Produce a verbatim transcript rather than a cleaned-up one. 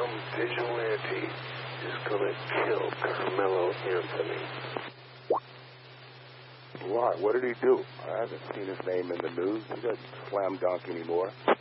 some vigilante is going to kill Carmelo Anthony. Why? What did he do? I haven't seen his name in the news. He doesn't slam dunk anymore.